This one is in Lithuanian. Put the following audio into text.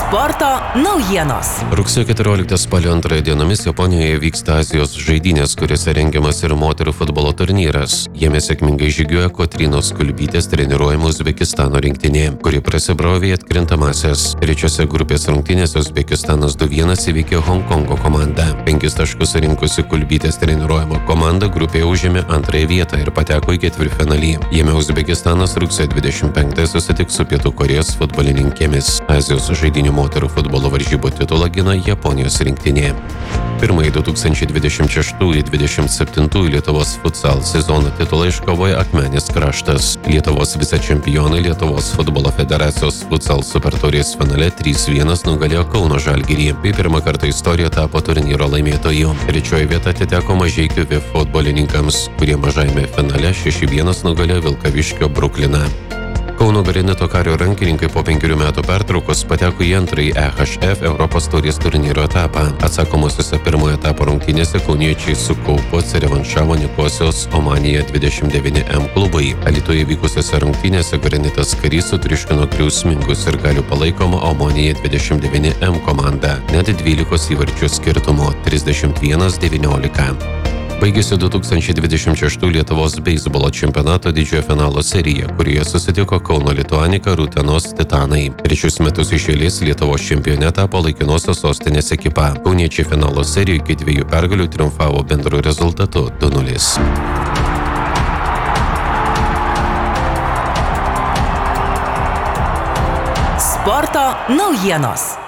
Sporto naujienos. Rugsėjo 14 spalio 2 dienomis Japonijoje vyksta Azijos žaidynės, kuriuose rengiamas ir moterų futbolo turnyras. Jame sėkmingai žygiuoja Kotrynos Kulbytės treniruojama Uzbekistano rinktinė, kuri prasibrovė į atkrintamąsias. Trečiose grupės rungtynėse Uzbekistanas 2-1 įveikė Honkongo komandą. 5 taškus rinkusi Kulbytės treniruojama komanda grupėje užėmė antrąją vietą ir pateko į ketvirtfinalį. Jame Uzbekistanas rugsėjo 25 susitiks su Pietų Korėjos futbolininkėmis. Azijos žaidynių moterų futbolo varžybų titulą gina Japonijos rinktinė. Pirmąjį 2026-2027 Lietuvos futsal sezono titulą iškovojo Akmenės kraštas. Lietuvos vicečempionai Lietuvos futbolo federacijos futsal supertaurės finale 3-1 nugalėjo Kauno Žalgirį. Bei pirmą kartą istorijoje tapo turnyro laimėtojų. Trečioji vieta atiteko Mažeikių VIF futbolininkams, kurie mažajame finale 6-1 nugalėjo Vilkaviškio Brukliną. Kauno Granito Kario rankininkai po 5 metų pertraukos pateko į antrąjį EHF Europos taurės turnyro etapą. Atsakomosiose pirmojo etapo rungtynėse kauniečiai su Kaupu atsirevanšavo Nikosijos Omanija 29M klubai. Alytuje vykusiose rungtynėse Granitas Karys sutriuškino griausmingus ir galių palaikomą Omanija 29M komandą, net 12 įvarčių skirtumo 31-19. Baigėsi 2026 Lietuvos beisbolo čempionato didžiojo finalo serija, kurioje susitiko Kauno Lituanika ir Utenos Titanai. Trečius metus iš eilės Lietuvos čempione tapo laikinosios sostinės ekipa. Kauniečiai finalo serijoje iki 2 pergalių triumfavo bendru rezultatu 2-0. Sporto naujienos.